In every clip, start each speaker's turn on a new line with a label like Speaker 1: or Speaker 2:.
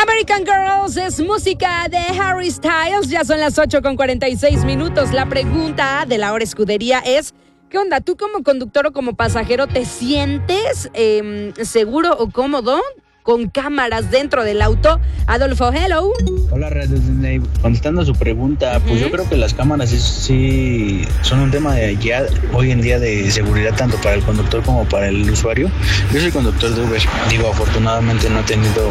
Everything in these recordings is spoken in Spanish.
Speaker 1: American Girls es música de Harry Styles. Ya son las 8:46. La pregunta de la hora escudería es: ¿qué onda? ¿Tú como conductor o como pasajero te sientes seguro o cómodo con cámaras dentro del auto? Adolfo, hello.
Speaker 2: Hola, Radio Disney. Contestando a su pregunta, pues yo creo que las cámaras sí son un tema de ya hoy en día de seguridad tanto para el conductor como para el usuario. Yo soy conductor de Uber. Digo, afortunadamente no he tenido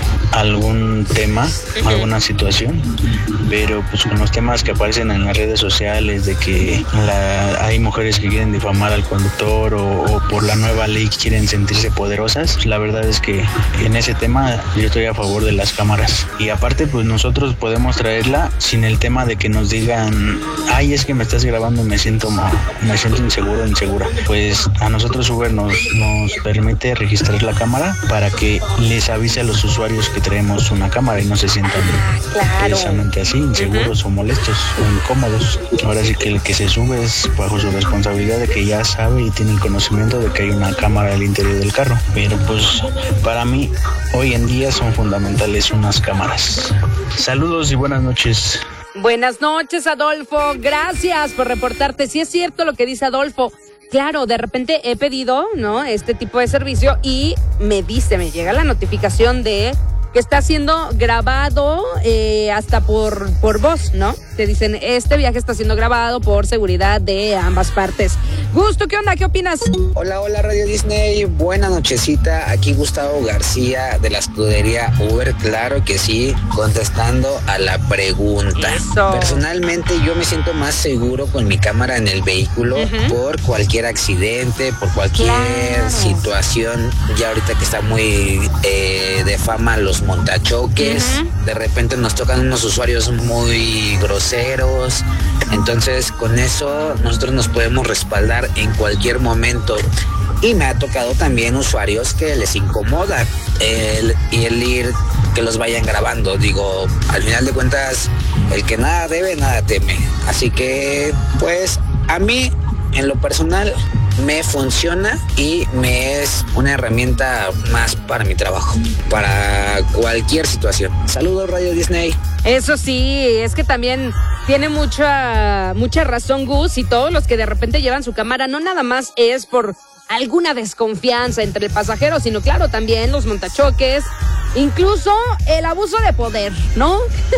Speaker 2: algún tema, alguna situación, pero pues con los temas que aparecen en las redes sociales de que hay mujeres que quieren difamar al conductor o por la nueva ley quieren sentirse poderosas, pues la verdad es que en ese tema yo estoy a favor de las cámaras. Y aparte, pues nosotros podemos traerla sin el tema de que nos digan, ay, es que me estás grabando y me siento inseguro o insegura. Pues a nosotros Uber nos permite registrar la cámara para que les avise a los usuarios que traemos una cámara y no se sientan precisamente así, inseguros o molestos o incómodos. Ahora sí que el que se sube es bajo su responsabilidad de que ya sabe y tiene el conocimiento de que hay una cámara al interior del carro. Pero pues para mí hoy en día son fundamentales unas cámaras. Saludos y buenas noches.
Speaker 1: Buenas noches, Adolfo. Gracias por reportarte. Sí es cierto lo que dice Adolfo. Claro, de repente he pedido, ¿no?, este tipo de servicio y me llega la notificación de que está siendo grabado hasta por voz, ¿no? Te dicen, este viaje está siendo grabado por seguridad de ambas partes. Gusto, ¿qué onda? ¿Qué opinas?
Speaker 3: Hola, Radio Disney. Buena nochecita. Aquí Gustavo García de la escudería Uber. Claro que sí, contestando a la pregunta.
Speaker 1: Eso.
Speaker 3: Personalmente yo me siento más seguro con mi cámara en el vehículo por cualquier accidente, por cualquier situación. Ya ahorita que está muy de fama los montachoques, de repente nos tocan unos usuarios muy groseros, entonces con eso nosotros nos podemos respaldar en cualquier momento. Y me ha tocado también usuarios que les incomoda el ir que los vayan grabando. Digo, al final de cuentas, el que nada debe, nada teme. Así que, pues, a mí, en lo personal, me funciona y me es una herramienta más para mi trabajo, para cualquier situación. Saludos, Radio Disney.
Speaker 1: Eso sí, es que también tiene mucha razón Gus, y todos los que de repente llevan su cámara no nada más es por alguna desconfianza entre el pasajero, sino claro, también los montachoques, incluso el abuso de poder, ¿no?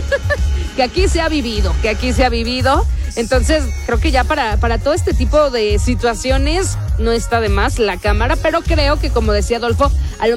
Speaker 1: que aquí se ha vivido. Entonces, creo que ya para todo este tipo de situaciones no está de más la cámara, pero creo que, como decía Adolfo, a lo